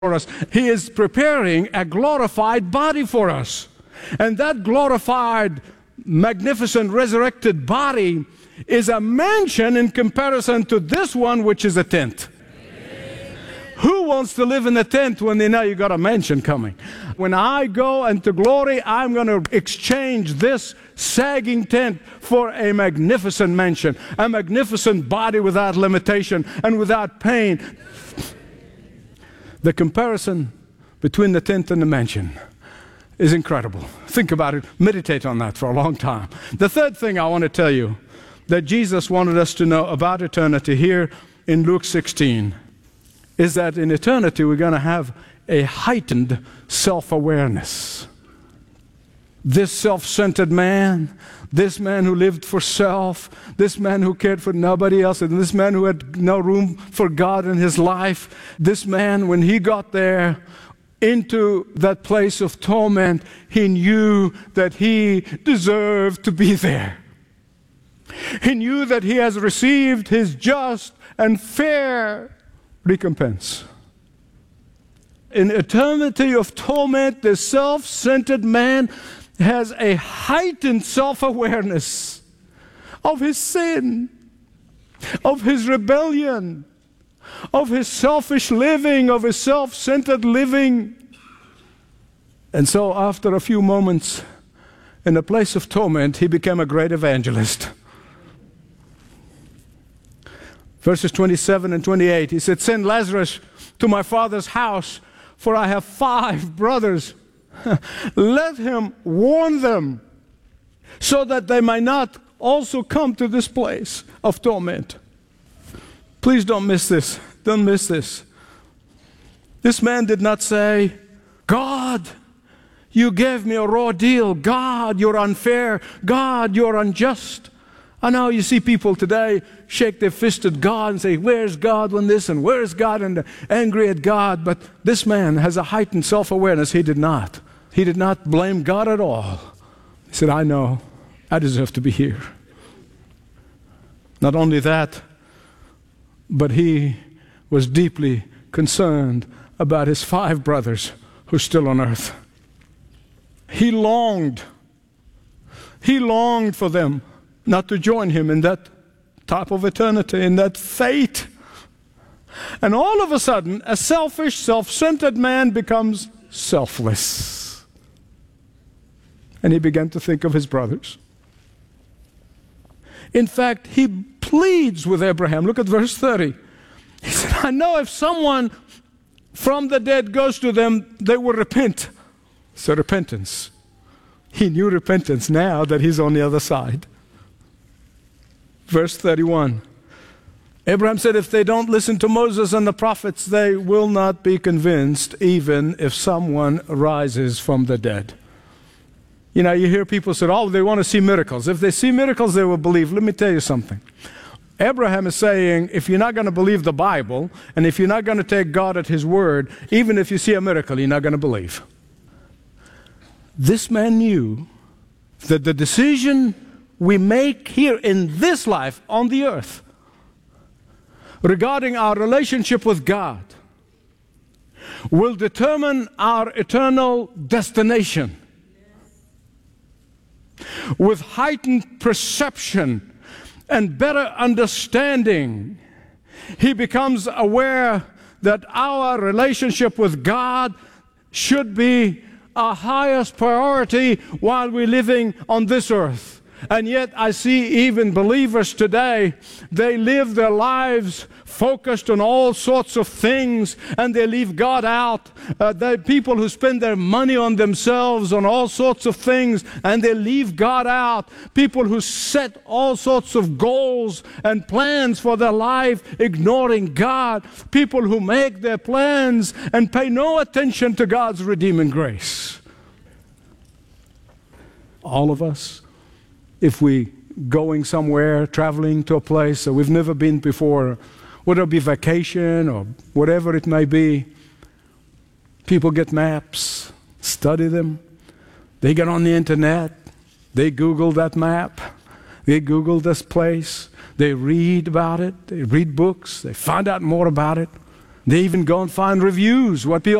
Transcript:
for us. He is preparing a glorified body for us. And that glorified, magnificent, resurrected body is a mansion in comparison to this one, which is a tent. Who wants to live in a tent when they know you got a mansion coming? When I go into glory, I'm going to exchange this sagging tent for a magnificent mansion, a magnificent body without limitation and without pain. The comparison between the tent and the mansion is incredible. Think about it. Meditate on that for a long time. The third thing I want to tell you that Jesus wanted us to know about eternity here in Luke 16 is that in eternity we're going to have a heightened self-awareness. This self-centered man, this man who lived for self, this man who cared for nobody else, and this man who had no room for God in his life, this man, when he got there into that place of torment, he knew that he deserved to be there. He knew that he has received his just and fair recompense. In eternity of torment, the self-centered man has a heightened self-awareness of his sin, of his rebellion, of his selfish living, of his self-centered living. And so after a few moments in a place of torment, he became a great evangelist. Verses 27 and 28, he said, "Send Lazarus to my father's house, for I have 5 brothers. Let him warn them, so that they might not also come to this place of torment." Please don't miss this. Don't miss this. This man did not say, "God, you gave me a raw deal. God, you're unfair. God, you're unjust." I know you see people today shake their fist at God and say, "Where's God when this and where's God?" and angry at God. But this man has a heightened self-awareness. He did not. He did not blame God at all. He said, "I know. I deserve to be here." Not only that, but he was deeply concerned about his 5 brothers who are still on earth. He longed for them not to join him in that type of eternity, in that fate. And all of a sudden, a selfish, self-centered man becomes selfless. And he began to think of his brothers. In fact, he pleads with Abraham. Look at verse 30. He said, "I know if someone from the dead goes to them, they will repent." So repentance. He knew repentance now that he's on the other side. Verse 31. Abraham said, "If they don't listen to Moses and the prophets, they will not be convinced, even if someone rises from the dead." You know, you hear people say, "Oh, they want to see miracles. If they see miracles, they will believe." Let me tell you something. Abraham is saying, if you're not going to believe the Bible, and if you're not going to take God at His word, even if you see a miracle, you're not going to believe. This man knew that the decision we make here in this life on the earth regarding our relationship with God will determine our eternal destination. With heightened perception and better understanding, he becomes aware that our relationship with God should be our highest priority while we're living on this earth. And yet I see even believers today, they live their lives focused on all sorts of things, and they leave God out. They're people who spend their money on themselves, on all sorts of things, and they leave God out. People who set all sorts of goals and plans for their life, ignoring God. People who make their plans and pay no attention to God's redeeming grace. All of us, if we going somewhere, traveling to a place that we've never been before, whether it be vacation or whatever it may be, people get maps, study them. They get on the internet, they Google that map, they Google this place, they read about it, they read books, they find out more about it. They even go and find reviews, what people